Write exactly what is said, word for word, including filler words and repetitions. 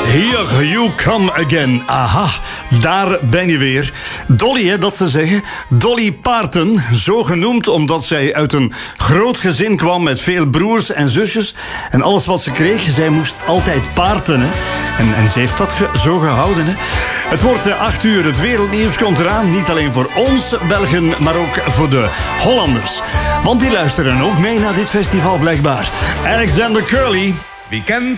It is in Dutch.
Here you come again. Aha, daar ben je weer. Dolly, hè, dat ze zeggen. Dolly Parton, zo genoemd omdat zij uit een groot gezin kwam met veel broers en zusjes. En alles wat ze kreeg, zij moest altijd paarten. Hè. En, en ze heeft dat ge, zo gehouden. Hè. Het wordt uh, acht uur, het wereldnieuws komt eraan. Niet alleen voor ons Belgen, maar ook voor de Hollanders. Want die luisteren ook mee naar dit festival blijkbaar. Alexander Curly. Wie kent